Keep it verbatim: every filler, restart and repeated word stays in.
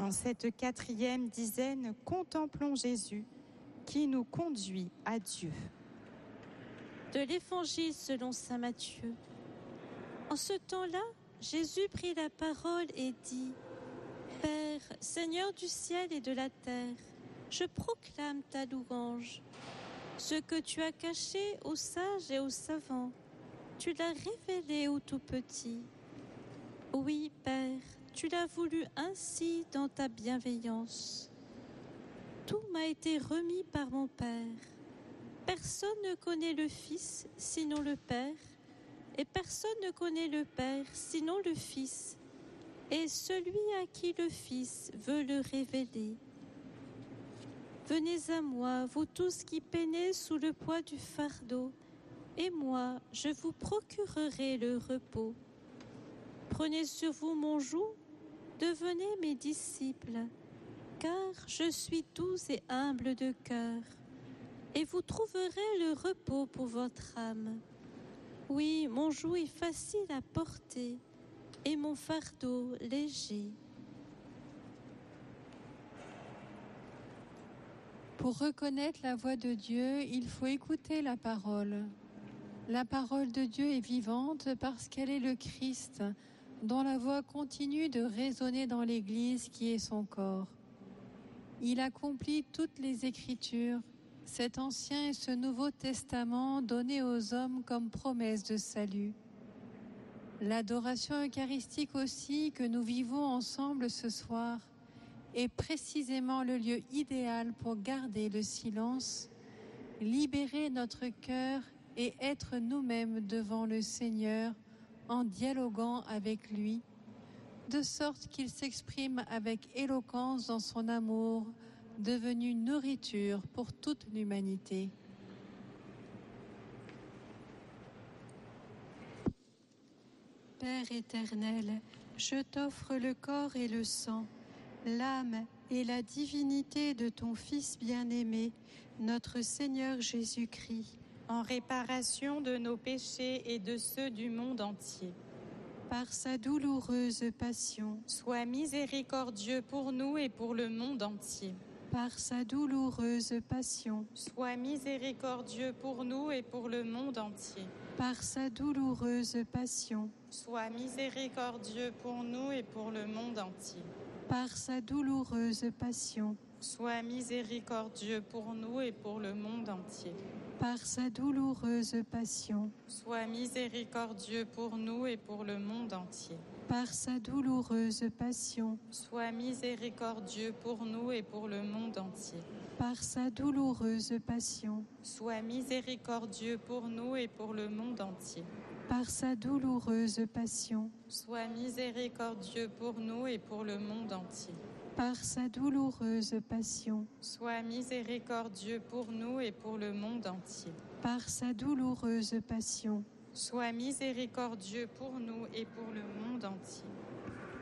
En cette quatrième dizaine, contemplons Jésus qui nous conduit à Dieu. De l'Évangile selon saint Matthieu. En ce temps-là, Jésus prit la parole et dit : Père, Seigneur du ciel et de la terre, je proclame ta louange. Ce que tu as caché aux sages et aux savants, tu l'as révélé aux tout-petits. Oui, Père, tu l'as voulu ainsi dans ta bienveillance. Tout m'a été remis par mon Père. Personne ne connaît le Fils sinon le Père, et personne ne connaît le Père sinon le Fils, et celui à qui le Fils veut le révéler. Venez à moi, vous tous qui peinez sous le poids du fardeau, et moi, je vous procurerai le repos. Prenez sur vous mon joug, devenez mes disciples, car je suis doux et humble de cœur, et vous trouverez le repos pour votre âme. Oui, mon joug est facile à porter, et mon fardeau léger. Pour reconnaître la voix de Dieu, il faut écouter la parole. La parole de Dieu est vivante parce qu'elle est le Christ, dont la voix continue de résonner dans l'Église qui est son corps. Il accomplit toutes les Écritures, cet Ancien et ce Nouveau Testament donnés aux hommes comme promesse de salut. L'adoration eucharistique aussi que nous vivons ensemble ce soir est précisément le lieu idéal pour garder le silence, libérer notre cœur et être nous-mêmes devant le Seigneur en dialoguant avec lui, de sorte qu'il s'exprime avec éloquence dans son amour, devenu nourriture pour toute l'humanité. Père éternel, je t'offre le corps et le sang, l'âme et la divinité de ton Fils bien-aimé, notre Seigneur Jésus-Christ, en réparation de nos péchés et de ceux du monde entier. Par sa douloureuse passion, sois miséricordieux pour nous et pour le monde entier. Par sa douloureuse passion, sois miséricordieux pour nous et pour le monde entier. Par sa douloureuse passion, sois miséricordieux pour nous et pour le monde entier. Par sa douloureuse passion, sois miséricordieux pour nous et pour le monde entier. Par sa douloureuse passion, sois miséricordieux pour nous et pour le monde entier. Par sa douloureuse passion, sois miséricordieux pour nous et pour le monde entier. Par sa douloureuse passion, sois miséricordieux pour nous et pour le monde entier. Par sa douloureuse passion, sois miséricordieux pour nous et pour le monde entier. Par sa douloureuse passion, sois miséricordieux pour nous et pour le monde entier. Par sa douloureuse passion, sois miséricordieux pour nous et pour le monde entier.